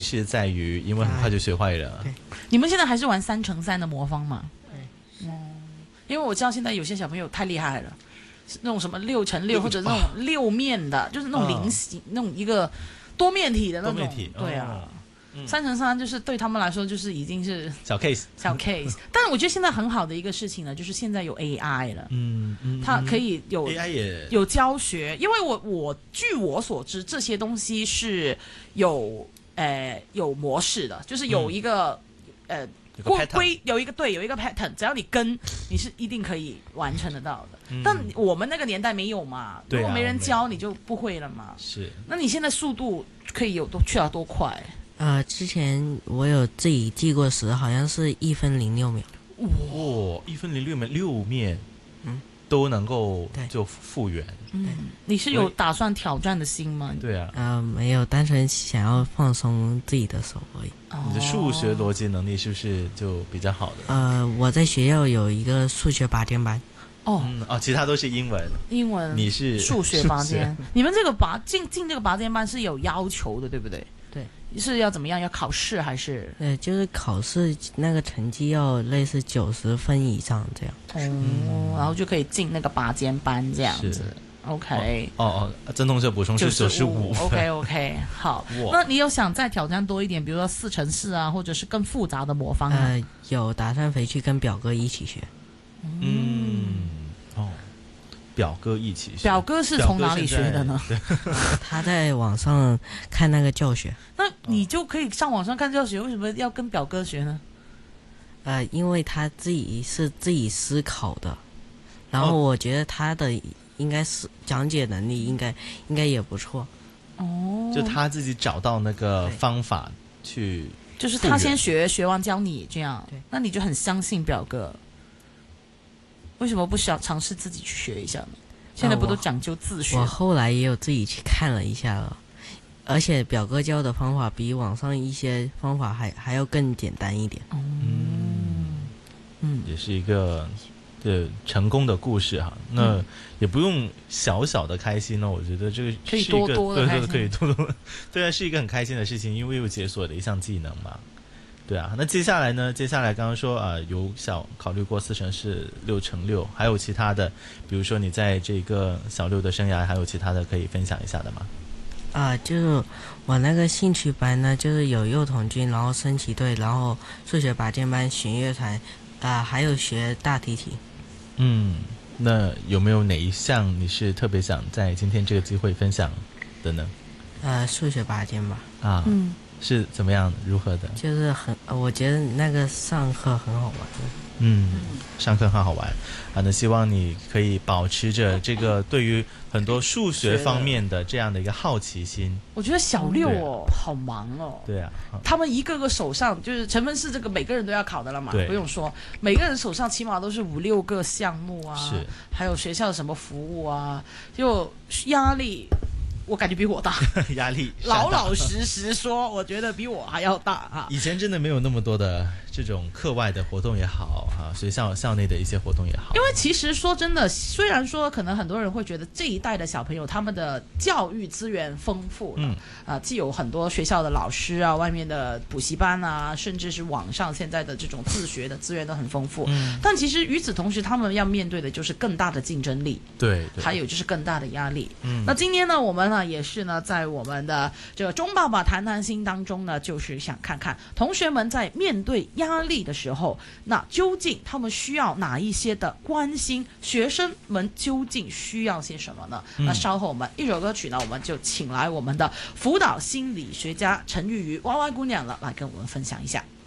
是在于因为很快就学会了。 对， 你们现在还是玩3×3的魔方吗？ 对， 因为我知道现在有些小朋友太厉害了，那种什么6×6或者那种6面的，就是那种菱形，那种一个多面体的那种。 多面体， 对啊。3×3就是对他们来说就是已经是小 case。 但是我觉得现在很好的一个事情呢，就是现在有 AI 了，它可以有 AI 也有教学，因为我据我所知，这些东西是有模式的，就是有一个有一个 pattern， 只要你跟，你是一定可以完成得到的。但我们那个年代没有嘛，如果没人教，你就不会了嘛。 是， 那你现在速度可以去到多快？ 之前我有自己计过时，好像是1分06秒。 哇，1分06秒，6面，都能够就复原。 你是有打算挑战的心吗？ 对啊。 没有，单纯想要放松自己的手而已。 你的数学逻辑能力是不是就比较好的？ 我在学校有一个数学拔尖班。 其他都是英文。你是数学拔尖。你们这个进这个拔尖班是有要求的，对不对？ 对。 是要怎么样？要考试还是？ 就是考试那个成绩要类似90分以上这样。 然后就可以进那个拔尖班这样子。OK。 曾同学补充是95。 OK， 好。那你有想再挑战多一点，比如说4×4啊，或者是更复杂的魔方吗？ 有打算回去跟表哥一起学。 表哥一起学。 表哥是从哪里学的呢？ 他在网上看那个教学。 那你就可以上网上看教学，为什么要跟表哥学呢？ 因为他自己思考的，然后我觉得他的应该是讲解能力应该也不错。 就他自己找到那个方法去， 就是他先学完教你这样。对，那你就很相信表哥。为什么不想尝试自己去学一下呢？现在不都讲究自学？ 我后来也有自己去看了一下了，而且表哥教的方法比网上一些方法还要更简单一点。 也是一个成功的故事哈。那也不用小小的开心呢，我觉得这个可以多多的开心， 可以多多，对啊，是一个很开心的事情，因为又解锁了一项技能嘛。对啊，那接下来呢？刚刚说有考虑过4×4、6×6，还有其他的，比如说你在这个小6的生涯，还有其他的可以分享一下的吗？ 就是我那个兴趣班呢，就是有幼童军，然后升旗队，然后数学拔尖班、弦乐团，还有学大提琴。 那有没有哪一项你是特别想在今天这个机会分享的呢？ 数学拔尖吧。 是怎么样？如何的？ 就是我觉得那个上课很好玩。 上课很好玩那希望你可以保持着这个对于很多数学方面的这样的一个好奇心。 我觉得小6好忙哦。 对啊， 他们一个个手上就是成分是这个每个人都要考的了嘛，不用说，每个人手上起码都是5-6个项目啊， 是， 还有学校的什么服务啊，就压力。我感觉比我大， 压力老实说，我觉得比我还要大啊！ 以前真的没有那么多的这种课外的活动也好学校内的一些活动也好。 因为其实说真的，虽然说可能很多人会觉得这一代的小朋友他们的教育资源丰富既有很多学校的老师啊，外面的补习班啊，甚至是网上现在的这种自学的资源都很丰富。但其实与此同时，他们要面对的就是更大的竞争力， 对， 还有就是更大的压力。那今天呢，我们呢也是呢，在我们的这个钟爸爸谈谈心当中呢，就是想看看同学们在面对压力的时候，那究竟他们需要哪一些的关心？学生们究竟需要些什么呢？那稍后我们一首歌曲呢，我们就请来我们的辅导心理学家陈玉瑜娃娃姑娘了，来跟我们分享一下。